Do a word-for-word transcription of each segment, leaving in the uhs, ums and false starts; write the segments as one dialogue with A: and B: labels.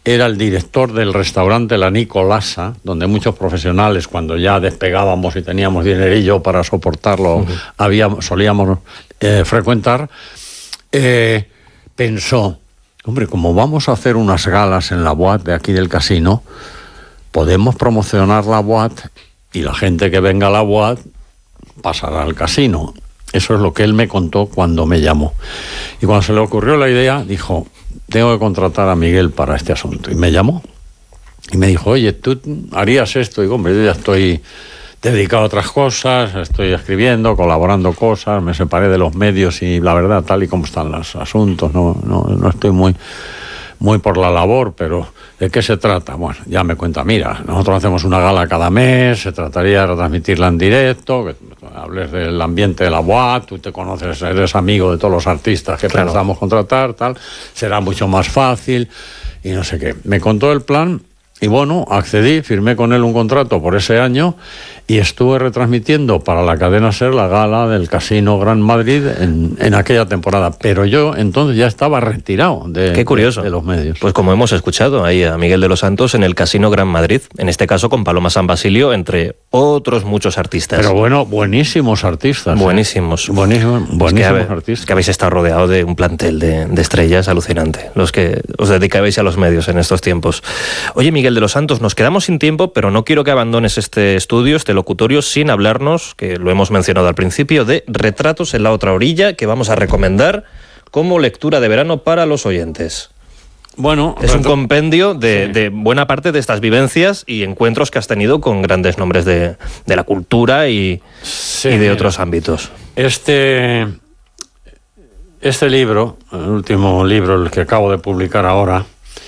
A: era el director del restaurante La Nicolasa, donde muchos profesionales, cuando ya despegábamos y teníamos dinerillo para soportarlo, uh-huh. habíamos, solíamos eh, frecuentar, eh, pensó, hombre, como vamos a hacer unas galas en la boate de aquí del casino, podemos promocionar la boate y la gente que venga a la boate pasará al casino. Eso es lo que él me contó cuando me llamó. Y cuando se le ocurrió la idea, dijo, tengo que contratar a Miguel para este asunto. Y me llamó. Y me dijo, oye, ¿tú harías esto? Y digo, hombre, yo ya estoy dedicado a otras cosas, estoy escribiendo, colaborando cosas, me separé de los medios y la verdad, tal y como están los asuntos, no, no, no estoy muy, muy por la labor, pero ¿de qué se trata? Bueno, ya me cuenta, mira, nosotros hacemos una gala cada mes, se trataría de retransmitirla en directo, que hables del ambiente de la boate, tú te conoces, eres amigo de todos los artistas que claro. pensamos contratar, tal, será mucho más fácil y no sé qué. Me contó el plan y bueno, accedí, firmé con él un contrato por ese año y estuve retransmitiendo para la cadena SER la gala del Casino Gran Madrid en, en aquella temporada, pero yo entonces ya estaba retirado de,
B: Qué curioso.
A: de, de los medios.
B: Pues como hemos escuchado ahí a Miguel de los Santos en el Casino Gran Madrid, en este caso con Paloma San Basilio, entre otros muchos artistas.
A: Pero bueno, buenísimos artistas.
B: Buenísimos.
A: ¿eh? Buenísimos, buenísimos
B: es que,
A: artistas.
B: Es que habéis estado rodeado de un plantel de, de estrellas alucinante, los que os dedicabais a los medios en estos tiempos. Oye, Miguel de los Santos, nos quedamos sin tiempo, pero no quiero que abandones este estudio, este locutorio, sin hablarnos, que lo hemos mencionado al principio, de Retratos en la otra orilla, que vamos a recomendar como lectura de verano para los oyentes.
A: Bueno,
B: es un compendio de, sí. de buena parte de estas vivencias y encuentros que has tenido con grandes nombres de, de la cultura y, sí, y de otros ámbitos.
A: Este, este libro, el último libro, el que acabo de publicar ahora,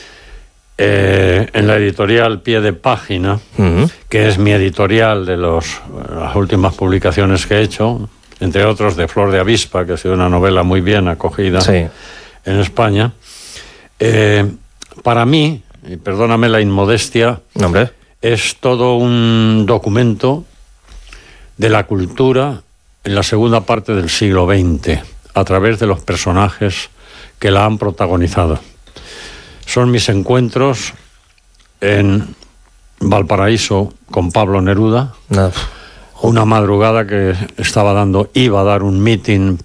A: Eh, en la editorial Pie de Página, uh-huh. que es mi editorial de los, las últimas publicaciones que he hecho, entre otros de Flor de Avispa, que ha sido una novela muy bien acogida sí. en España. Eh, para mí, y perdóname la inmodestia,
B: ¿Nombre?
A: es todo un documento de la cultura en la segunda parte del siglo veinte, a través de los personajes que la han protagonizado. Son mis encuentros en Valparaíso con Pablo Neruda, no. una madrugada que estaba dando, iba a dar un meeting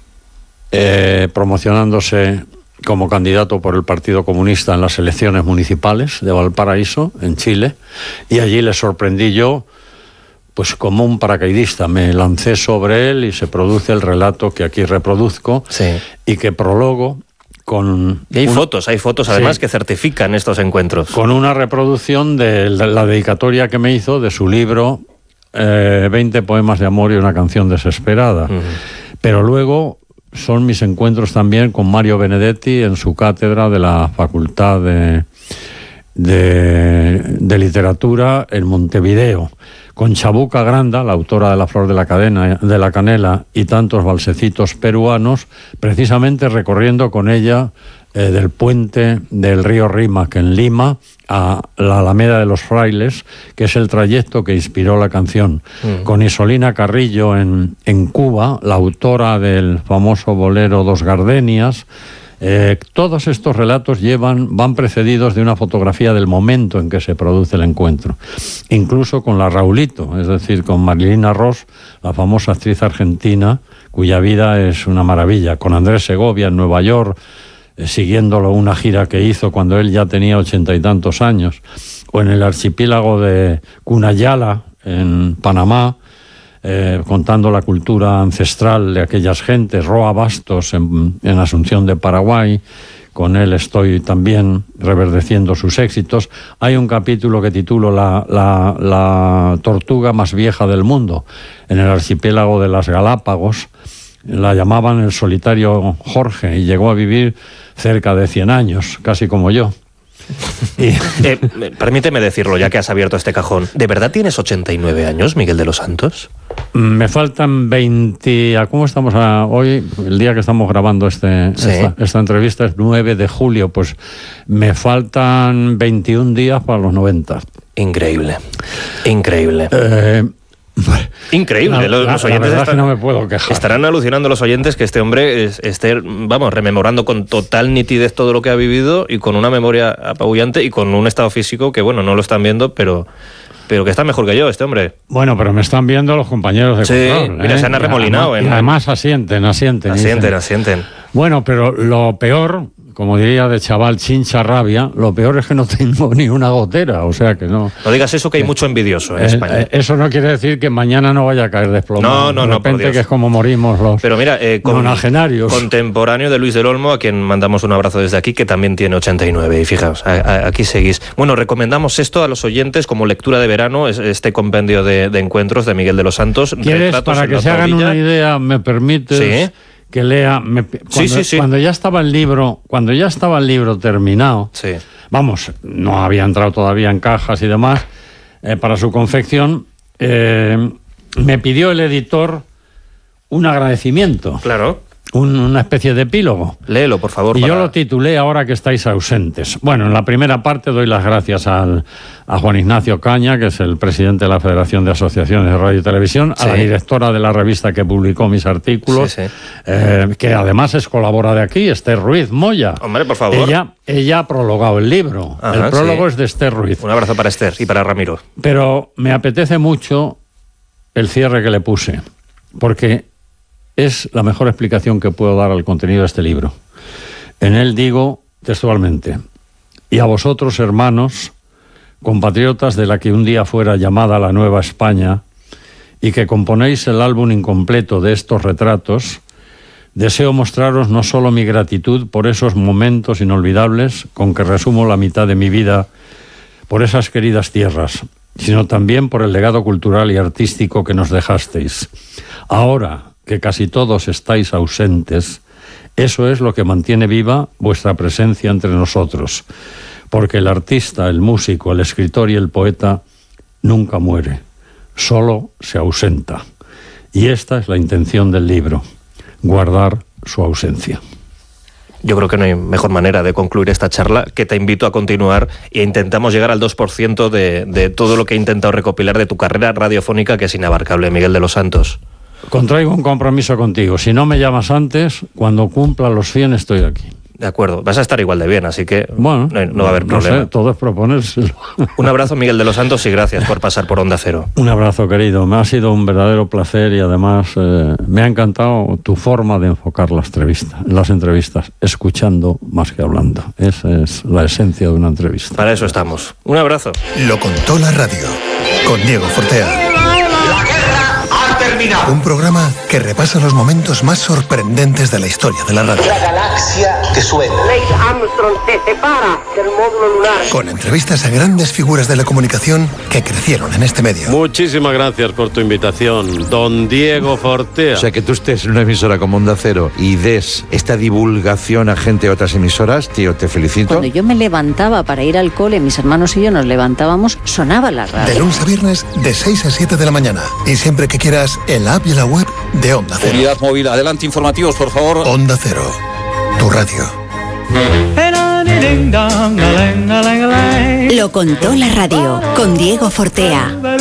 A: eh, promocionándose como candidato por el Partido Comunista en las elecciones municipales de Valparaíso, en Chile, y allí le sorprendí yo, pues como un paracaidista, me lancé sobre él y se produce el relato que aquí reproduzco
B: sí.
A: y que prologo. Con
B: y hay
A: una,
B: fotos, hay fotos además sí, que certifican estos encuentros.
A: Con una reproducción de la dedicatoria que me hizo de su libro eh, veinte poemas de amor y una canción desesperada. Uh-huh. Pero luego son mis encuentros también con Mario Benedetti en su cátedra de la Facultad de, de, de Literatura en Montevideo. Con Chabuca Granda, la autora de La Flor de la, cadena, de la Canela y tantos balsecitos peruanos, precisamente recorriendo con ella eh, del puente del río Rímac en Lima a la Alameda de los Frailes, que es el trayecto que inspiró la canción. Mm. Con Isolina Carrillo en, en Cuba, la autora del famoso bolero Dos Gardenias. Eh, todos estos relatos llevan, van precedidos de una fotografía del momento en que se produce el encuentro. Incluso con la Raulito, es decir, con Marilina Ross, la famosa actriz argentina, cuya vida es una maravilla. Con Andrés Segovia en Nueva York, eh, siguiéndolo una gira que hizo cuando él ya tenía ochenta y tantos años. O en el archipiélago de Cunayala, en Panamá, Eh, contando la cultura ancestral de aquellas gentes. Roa Bastos en, en Asunción de Paraguay, con él estoy también reverdeciendo sus éxitos. Hay un capítulo que titulo la, la, la tortuga más vieja del mundo, en el archipiélago de las Galápagos. La llamaban el solitario Jorge y llegó a vivir cerca de cien años, casi como yo.
B: Y... eh, permíteme decirlo, ya que has abierto este cajón. ¿De verdad tienes ochenta y nueve años, Miguel de los Santos?
A: Me faltan veinte... ¿Cómo estamos a hoy? El día que estamos grabando este, sí. esta, esta entrevista es nueve de julio. Pues me faltan veintiún días para los noventa.
B: Increíble, increíble.
A: Eh,
B: Increíble.
A: La,
B: los,
A: la,
B: los oyentes
A: la verdad
B: están,
A: es que no me puedo quejar.
B: Estarán alucinando los oyentes que este hombre es, esté, vamos, rememorando con total nitidez todo lo que ha vivido y con una memoria apabullante y con un estado físico que, bueno, no lo están viendo, pero... Pero que está mejor que yo, este hombre.
A: Bueno, pero me están viendo los compañeros de
B: sí,
A: control.
B: Mira,
A: ¿eh?
B: se han arremolinado.
A: Y
B: En...
A: además asienten, asienten.
B: Asienten,
A: dicen.
B: asienten.
A: Bueno, pero lo peor, como diría de chaval chincha rabia, lo peor es que no tengo ni una gotera, o sea que no...
B: No digas eso, que hay mucho envidioso en
A: eh,
B: España.
A: Eh, eso no quiere decir que mañana no vaya a caer desplomado.
B: No, no,
A: de
B: no, por
A: repente
B: Dios.
A: que es como morimos los
B: Pero mira, eh, con,
A: nonagenarios.
B: Contemporáneo de Luis del Olmo, a quien mandamos un abrazo desde aquí, que también tiene ochenta y nueve, y fijaos, a, a, aquí seguís. Bueno, recomendamos esto a los oyentes como lectura de verano, este compendio de, de encuentros de Miguel de los Santos.
A: ¿Quieres, para que se hagan una idea, me permites...
B: Sí.
A: que lea me, cuando,
B: sí, sí, sí.
A: cuando ya estaba el libro cuando ya estaba el libro terminado,
B: sí.
A: vamos, no había entrado todavía en cajas y demás eh, para su confección, eh, me pidió el editor un agradecimiento,
B: claro,
A: un, una especie de epílogo.
B: Léelo, por favor.
A: Y
B: para...
A: yo lo titulé Ahora que estáis ausentes. Bueno, en la primera parte doy las gracias al, a Juan Ignacio Caña, que es el presidente de la Federación de Asociaciones de Radio y Televisión, sí. a la directora de la revista que publicó mis artículos, sí, sí. Eh, que además es colabora de aquí, Esther Ruiz Moya.
B: Hombre, por favor.
A: Ella, ella ha prologado el libro. Ajá, el prólogo sí. es de Esther Ruiz.
B: Un abrazo para Esther y para Ramiro.
A: Pero me apetece mucho el cierre que le puse, porque es la mejor explicación que puedo dar al contenido de este libro. En él digo textualmente: y a vosotros, hermanos, compatriotas de la que un día fuera llamada la Nueva España, y que componéis el álbum incompleto de estos retratos, deseo mostraros no solo mi gratitud por esos momentos inolvidables con que resumo la mitad de mi vida por esas queridas tierras, sino también por el legado cultural y artístico que nos dejasteis. Ahora que casi todos estáis ausentes, eso es lo que mantiene viva vuestra presencia entre nosotros, porque el artista, el músico, el escritor y el poeta nunca muere, solo se ausenta. Y esta es la intención del libro, guardar su ausencia.
B: Yo creo que no hay mejor manera de concluir esta charla, que te invito a continuar e intentamos llegar al dos por ciento de, de todo lo que he intentado recopilar de tu carrera radiofónica, que es inabarcable, Miguel de los Santos.
A: Contraigo un compromiso contigo. Si no me llamas antes, cuando cumpla los cien estoy aquí.
B: De acuerdo. Vas a estar igual de bien, así que
A: bueno,
B: no, no va a haber
A: no
B: problema.
A: Sé, todo es proponérselo.
B: Un abrazo, Miguel de los Santos, y gracias por pasar por Onda Cero.
A: Un abrazo, querido. Me ha sido un verdadero placer y además eh, me ha encantado tu forma de enfocar las entrevistas, las entrevistas, escuchando más que hablando. Esa es la esencia de una entrevista.
B: Para eso estamos. Un abrazo.
C: Lo contó la radio, con Diego Fortea. Un programa que repasa los momentos más sorprendentes de la historia de la radio.
D: La galaxia que suena.
E: Neil Armstrong se separa del módulo lunar.
C: Con entrevistas a grandes figuras de la comunicación que crecieron en este medio.
F: Muchísimas gracias por tu invitación, don Diego Fortea.
G: O sea, que tú estés en una emisora como Onda Cero y des esta divulgación a gente de otras emisoras, tío, te felicito.
H: Cuando yo me levantaba para ir al cole, mis hermanos y yo nos levantábamos, sonaba la radio.
C: De lunes a viernes, de seis a siete de la mañana. Y siempre que quieras, en la app y la web de Onda Cero.
I: Unidad móvil, adelante, informativos, por favor.
C: Onda Cero, tu radio.
J: Lo contó la radio, con Diego Fortea.